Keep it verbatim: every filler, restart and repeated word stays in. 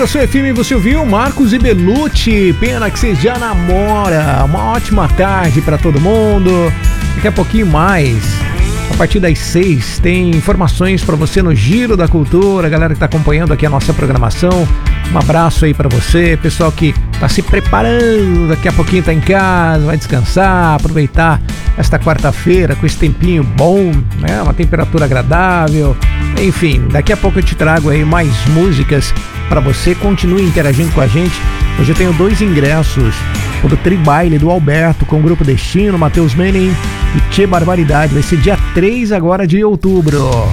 da sua F M você ouviu Marcos e Belucci, Pena que você já namora. Uma ótima tarde pra todo mundo. Daqui a pouquinho mais, a partir das seis, tem informações pra você no Giro da Cultura. Galera que tá acompanhando aqui a nossa programação, um abraço aí pra você. Pessoal que tá se preparando, daqui a pouquinho tá em casa, vai descansar, aproveitar esta quarta-feira com esse tempinho bom, né? Uma temperatura agradável. Enfim, daqui a pouco eu te trago aí mais músicas para você. Continue interagindo com a gente. Hoje eu tenho dois ingressos, o do Tribaile do Alberto com o Grupo Destino, Matheus Menem e Tchê Barbaridade. Vai ser dia três agora de outubro.